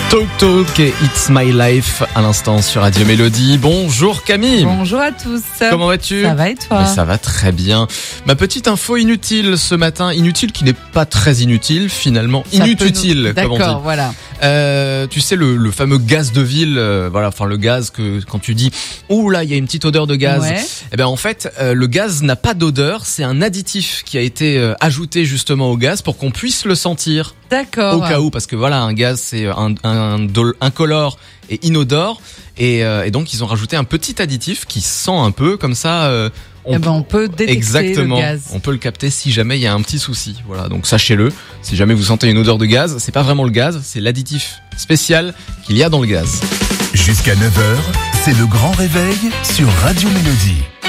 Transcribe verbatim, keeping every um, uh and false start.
Talk Talk et It's My Life à l'instant sur Radio Mélodie. Bonjour Camille. Bonjour à tous. Comment vas-tu ? Ça va et toi ? Mais ça va très bien. Ma petite info inutile ce matin, inutile qui n'est pas très inutile finalement, Ça inutile nous... comme on dit. D'accord, voilà. Euh, tu sais le, le fameux gaz de ville, euh, voilà, enfin le gaz que quand tu dis ouh là il y a une petite odeur de gaz, Ouais. eh ben en fait euh, le gaz n'a pas d'odeur, c'est un additif qui a été euh, ajouté justement au gaz pour qu'on puisse le sentir. D'accord. Au cas où, parce que voilà, un gaz c'est un, un, un incolore et inodore, et, euh, et donc ils ont rajouté un petit additif qui sent un peu comme ça. Euh, on, eh ben, on peut détecter exactement, le gaz. on peut le capter si jamais il y a un petit souci. Voilà, donc sachez-le. Si jamais vous sentez une odeur de gaz, c'est pas vraiment le gaz, c'est l'additif spécial qu'il y a dans le gaz. Jusqu'à neuf heures, c'est le grand réveil sur Radio Mélodie.